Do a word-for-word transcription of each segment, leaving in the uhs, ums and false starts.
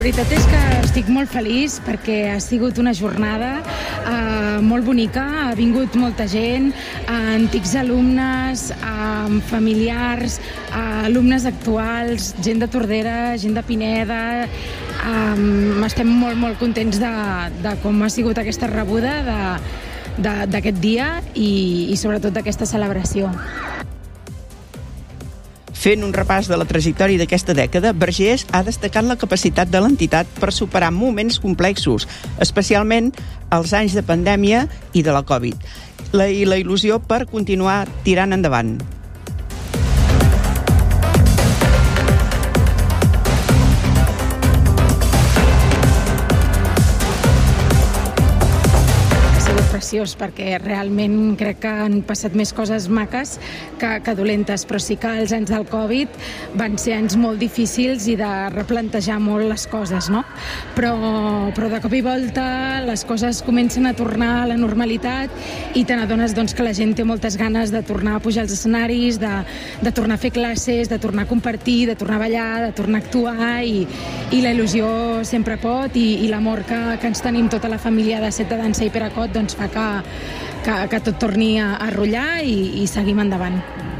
La veritat és que estic molt feliç perquè ha sigut una jornada eh, molt bonica, ha vingut molta gent, eh, antics alumnes, eh, familiars, eh, alumnes actuals, gent de Tordera, gent de Pineda. Eh, estem molt, molt contents de, de com ha sigut aquesta rebuda d'aquest dia i, i sobretot d'aquesta celebració. Fent un repàs de la trajectòria d'aquesta dècada, Vergés ha destacat la capacitat de l'entitat per superar moments complexos, especialment els anys de pandèmia i de la Covid, la, i la il·lusió per continuar tirant endavant. Preciós, perquè realment crec que han passat més coses maques que, que dolentes, però sí que els anys del Covid van ser anys molt difícils i de replantejar molt les coses, no? Però, però de cop i volta les coses comencen a tornar a la normalitat i te n'adones doncs, que la gent té moltes ganes de tornar a pujar als escenaris, de, de tornar a fer classes, de tornar a compartir, de tornar a ballar, de tornar a actuar i, i la il·lusió sempre pot i, i l'amor que, que ens tenim tota la família de Set de Dansa i Peracot doncs fa que, que, que tot torni a, a rotllar i, i seguim endavant.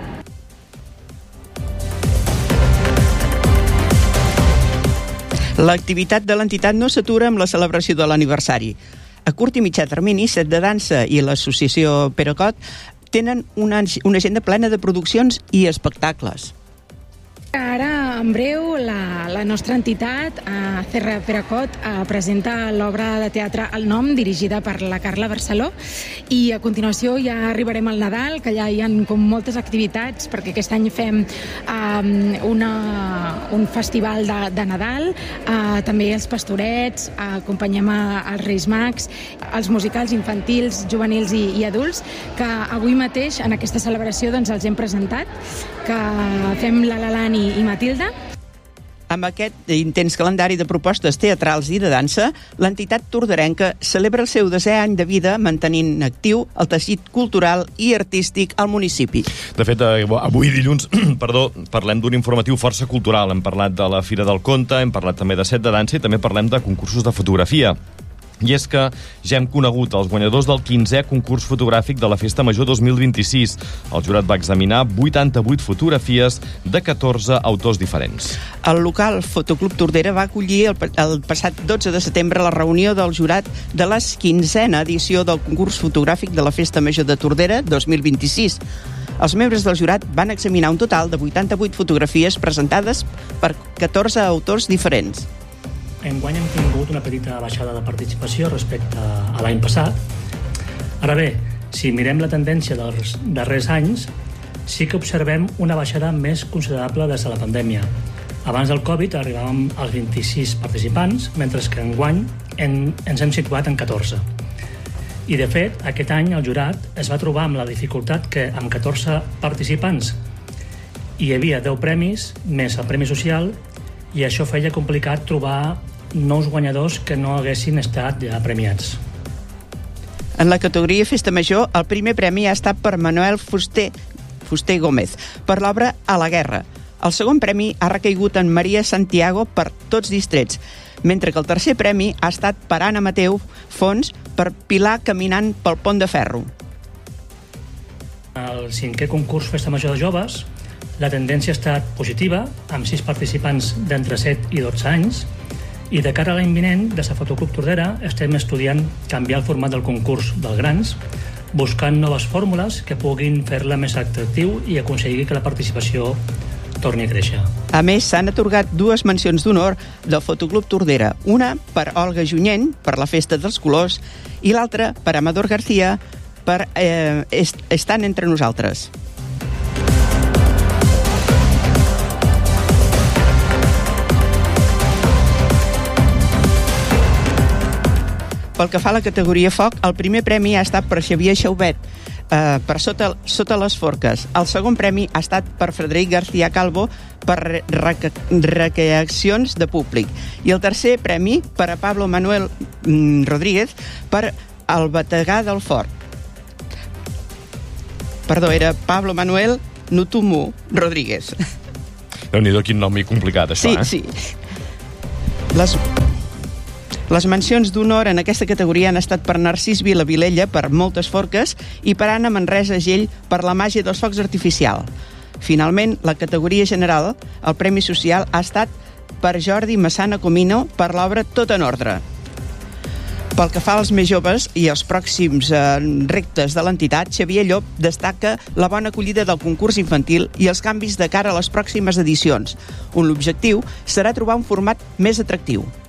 L'activitat de l'entitat no s'atura amb la celebració de l'aniversari. A curt i mitjà termini, Set de Dansa i l'associació Peracot tenen una, una agenda plena de produccions i espectacles. Ara, en breu, la, la nostra entitat, eh, Cerra Peracot, eh, presenta l'obra de teatre El Nom, dirigida per la Carla Barceló, i a continuació ja arribarem al Nadal, que ja hi ha com moltes activitats, perquè aquest any fem eh, una, un festival de, de Nadal, eh, també els pastorets, eh, acompanyem a, als Reis Mags, els musicals infantils, juvenils i, i adults, que avui mateix, en aquesta celebració, doncs, els hem presentat, que fem La La Land i, i Matilda. Amb aquest intens calendari de propostes teatrals i de dansa, l'entitat torderenca celebra el seu desè any de vida mantenint actiu el teixit cultural i artístic al municipi. De fet, avui dilluns perdó, parlem d'un informatiu força cultural. Hem parlat de la Fira del Conte, hem parlat també de Set de Dansa i també parlem de concursos de fotografia. I és que ja hem conegut els guanyadors del quinzè concurs fotogràfic de la Festa Major dos mil vint-i-sis. El jurat va examinar vuitanta-vuit fotografies de catorze autors diferents. El local Fotoclub Tordera va acollir el, el passat dotze de setembre la reunió del jurat de la quinzena edició del concurs fotogràfic de la Festa Major de Tordera dos mil vint-i-sis. Els membres del jurat van examinar un total de vuitanta-vuit fotografies presentades per catorze autors diferents. Enguany hem tingut una petita baixada de participació respecte a l'any passat. Ara bé, si mirem la tendència dels darrers anys, sí que observem una baixada més considerable des de la pandèmia. Abans del Covid arribàvem als vint-i-sis participants, mentre que enguany en, ens hem situat en catorze. I de fet, aquest any el jurat es va trobar amb la dificultat que amb catorze participants hi havia deu premis, més el premi social, i això feia complicat trobar nous guanyadors que no haguessin estat ja premiats. En la categoria Festa Major, el primer premi ha estat per Manuel Fuster, Fuster Gómez, per l'obra A la guerra. El segon premi ha recaigut en Maria Santiago per Tots distrets, mentre que el tercer premi ha estat per Anna Mateu Fons per Pilar caminant pel pont de ferro. El cinquè concurs Festa Major de Joves, la tendència ha estat positiva, amb sis participants d'entre set i dotze anys, i de cara a l'any vinent, des de Fotoclub Tordera, estem estudiant canviar el format del concurs dels grans, buscant noves fórmules que puguin fer-la més atractiu i aconseguir que la participació torni a créixer. A més, s'han atorgat dues mencions d'honor del Fotoclub Tordera, una per Olga Junyent, per la Festa dels Colors, i l'altra per Amador García, per eh, Estan entre nosaltres. Pel que fa a la categoria Foc, el primer premi ha estat per Xavier Xaubet, eh, per sota, sota les forques. El segon premi ha estat per Frederic García Calvo, per re- reaccions de públic. I el tercer premi per a Pablo Manuel mm, Rodríguez, per El bategar del fort. Perdó, era Pablo Manuel Nutumu Rodríguez. Déu-n'hi-do, quin nom i complicat, això, sí, eh? Sí, sí. Les... Les mencions d'honor en aquesta categoria han estat per Narcís Vilavilella per Moltes forques i per Anna Manresa Gell per La màgia dels focs artificials. Finalment, la categoria general, el Premi Social, ha estat per Jordi Massana Comino per l'obra Tot en ordre. Pel que fa als més joves i els pròxims eh, rectes de l'entitat, Xavier Llop destaca la bona acollida del concurs infantil i els canvis de cara a les pròximes edicions, on l'objectiu serà trobar un format més atractiu.